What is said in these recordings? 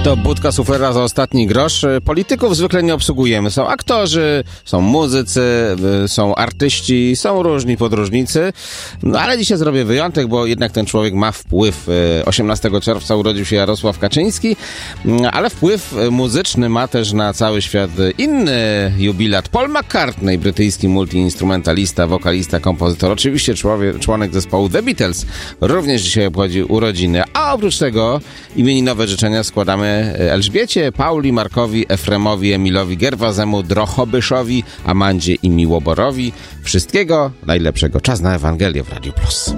To budka suflera za ostatni grosz. Polityków zwykle nie obsługujemy. Są aktorzy, są muzycy, są artyści, są różni podróżnicy. No ale dzisiaj zrobię wyjątek, bo jednak ten człowiek ma wpływ. 18 czerwca urodził się Jarosław Kaczyński, ale wpływ muzyczny ma też na cały świat inny jubilat. Paul McCartney, brytyjski multiinstrumentalista, wokalista, kompozytor, oczywiście członek zespołu The Beatles, również dzisiaj obchodzi urodziny. A oprócz tego imieninowe życzenia składamy Elżbiecie, Pauli, Markowi, Efremowi, Emilowi, Gerwazemu, Drochobyszowi, Amandzie i Miłoborowi. Wszystkiego najlepszego. Czas na Ewangelię w Radiu Plus.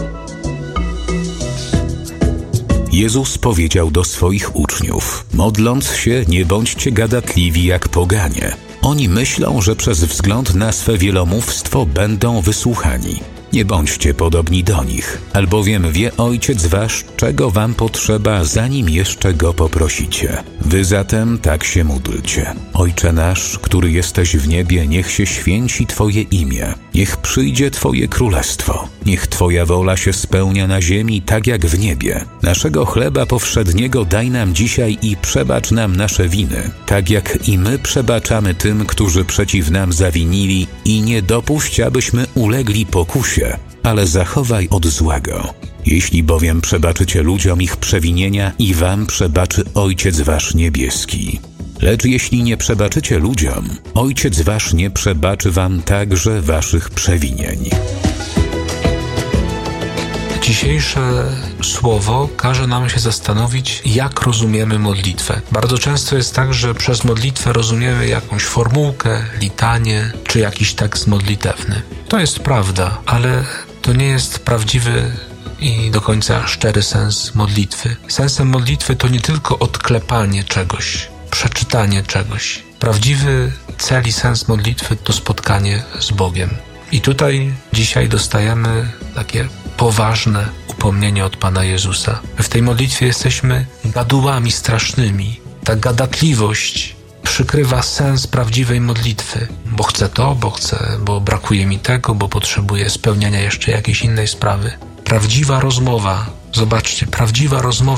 Jezus powiedział do swoich uczniów: modląc się, nie bądźcie gadatliwi jak poganie. Oni myślą, że przez wzgląd na swe wielomówstwo będą wysłuchani. Nie bądźcie podobni do nich, albowiem wie Ojciec wasz, czego wam potrzeba, zanim jeszcze Go poprosicie. Wy zatem tak się módlcie. Ojcze nasz, który jesteś w niebie, niech się święci Twoje imię. Niech przyjdzie Twoje królestwo. Niech Twoja wola się spełnia na ziemi, tak jak w niebie. Naszego chleba powszedniego daj nam dzisiaj i przebacz nam nasze winy, tak jak i my przebaczamy tym, którzy przeciw nam zawinili, i nie dopuść, abyśmy ulegli pokusie, ale zachowaj od złego. Jeśli bowiem przebaczycie ludziom ich przewinienia, i wam przebaczy Ojciec wasz niebieski. Lecz jeśli nie przebaczycie ludziom, Ojciec wasz nie przebaczy wam także waszych przewinień. Dzisiejsze słowo każe nam się zastanowić, jak rozumiemy modlitwę. Bardzo często jest tak, że przez modlitwę rozumiemy jakąś formułkę, litanię czy jakiś tekst modlitewny. To jest prawda, ale to nie jest prawdziwy i do końca szczery sens modlitwy. Sensem modlitwy to nie tylko odklepanie czegoś, przeczytanie czegoś. Prawdziwy cel i sens modlitwy to spotkanie z Bogiem. I tutaj dzisiaj dostajemy takie poważne upomnienie od Pana Jezusa. My w tej modlitwie jesteśmy gadułami strasznymi. Ta gadatliwość przykrywa sens prawdziwej modlitwy. Bo chcę to, bo brakuje mi tego, bo potrzebuję spełniania jeszcze jakiejś innej sprawy. Prawdziwa rozmowa, zobaczcie, prawdziwa rozmowa